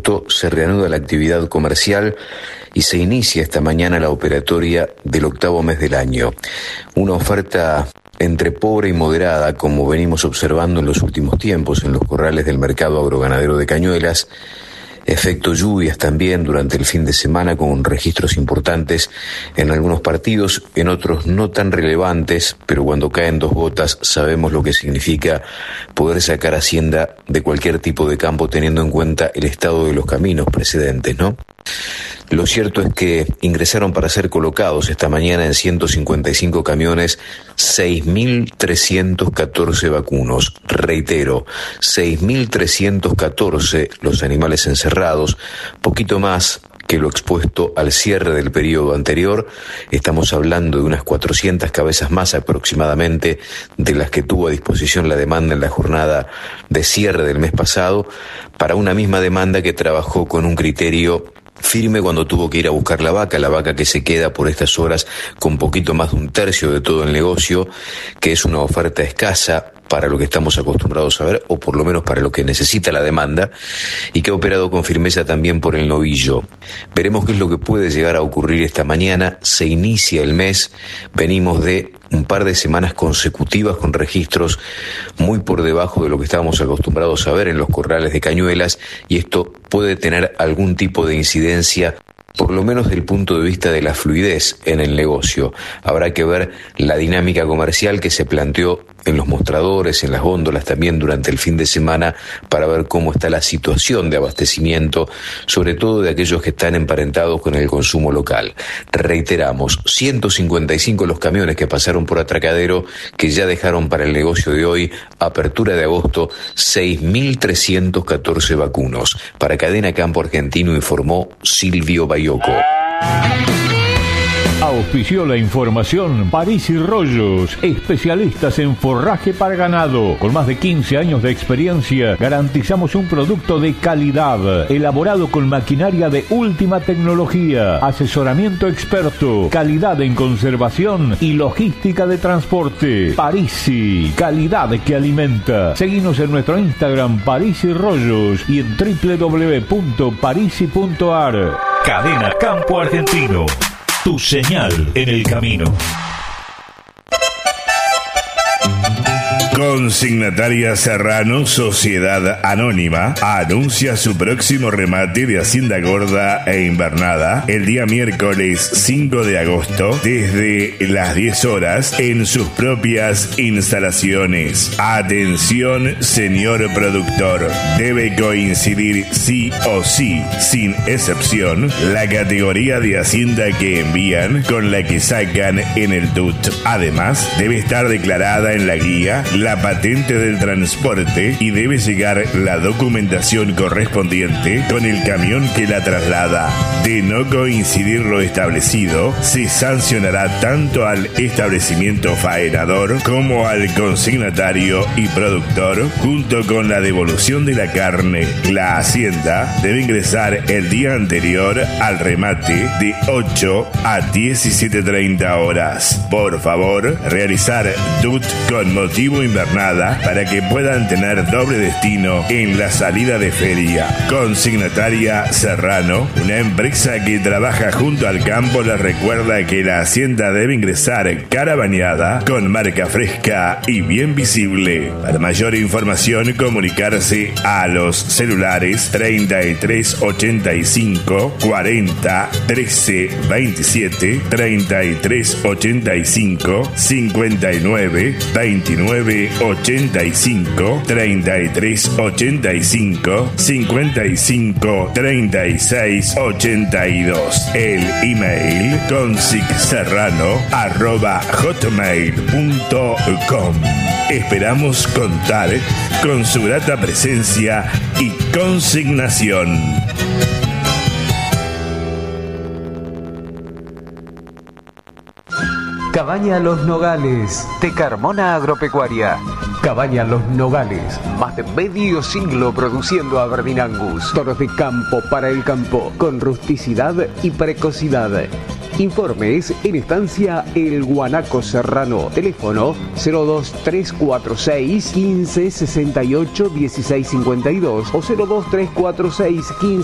agosto se reanuda la actividad comercial y se inicia esta mañana la operatoria del octavo mes del año. Una oferta entre pobre y moderada, como venimos observando en los últimos tiempos en los corrales del mercado agroganadero de Cañuelas. Efecto lluvias también durante el fin de semana, con registros importantes en algunos partidos, en otros no tan relevantes, pero cuando caen 2 gotas sabemos lo que significa poder sacar hacienda de cualquier tipo de campo, teniendo en cuenta el estado de los caminos precedentes, ¿no? Lo cierto es que ingresaron para ser colocados esta mañana en 155 camiones 6.314 vacunos. Reitero, 6.314 los animales encerrados, poquito más que lo expuesto al cierre del periodo anterior. Estamos hablando de unas 400 cabezas más aproximadamente de las que tuvo a disposición la demanda en la jornada de cierre del mes pasado, para una misma demanda que trabajó con un criterio firme cuando tuvo que ir a buscar la vaca que se queda por estas horas con poquito más de 1/3 de todo el negocio, que es una oferta escasa para lo que estamos acostumbrados a ver, o por lo menos para lo que necesita la demanda, y que ha operado con firmeza también por el novillo. Veremos qué es lo que puede llegar a ocurrir esta mañana. Se inicia el mes, venimos de un par de semanas consecutivas con registros muy por debajo de lo que estábamos acostumbrados a ver en los corrales de Cañuelas, y esto puede tener algún tipo de incidencia, por lo menos desde el punto de vista de la fluidez en el negocio. Habrá que ver la dinámica comercial que se planteó en los mostradores, en las góndolas también durante el fin de semana, para ver cómo está la situación de abastecimiento, sobre todo de aquellos que están emparentados con el consumo local. Reiteramos, 155 los camiones que pasaron por Atracadero, que ya dejaron para el negocio de hoy, apertura de agosto, 6.314 vacunos. Para Cadena Campo Argentino informó Silvio Bayoco. Auspició la información París y Rollos, especialistas en forraje para ganado. Con más de 15 años de experiencia, garantizamos un producto de calidad, elaborado con maquinaria de última tecnología, asesoramiento experto, calidad en conservación y logística de transporte. Parisi, calidad que alimenta. Seguinos en nuestro Instagram París y Rollos y en www.parisi.ar. Cadena Campo Argentino. Tu señal en el camino. Consignataria Serrano, Sociedad Anónima, anuncia su próximo remate de Hacienda Gorda e Invernada el día miércoles 5 de agosto desde las 10 horas en sus propias instalaciones. Atención, señor productor, debe coincidir sí o sí, sin excepción, la categoría de Hacienda que envían con la que sacan en el TUT. Además, debe estar declarada en la guía la patente del transporte y debe llegar la documentación correspondiente con el camión que la traslada. De no coincidir lo establecido, se sancionará tanto al establecimiento faenador como al consignatario y productor, junto con la devolución de la carne. La Hacienda debe ingresar el día anterior al remate de 8 a 17:30 horas. Por favor, realizar DUT con motivo invernada para que puedan tener doble destino en la salida de feria. Consignataria Serrano, una empresa que trabaja junto al campo, les recuerda que la Hacienda debe ingresar cara bañada, con marca fresca y bien visible. Para mayor información, comunicarse a los celulares 33 85 40 13 27, 33 85 59 29 85, 33 85 55 36 82. El email consicserrano@hotmail.com. Esperamos contar con su grata presencia y consignación. Cabaña Los Nogales, de Carmona Agropecuaria. Cabaña Los Nogales, más de medio siglo produciendo Aberdeen Angus. Toros de campo para el campo, con rusticidad y precocidad. Informes en Estancia El Guanaco Serrano. Teléfono 02346 15 68 16 52 o 02346 15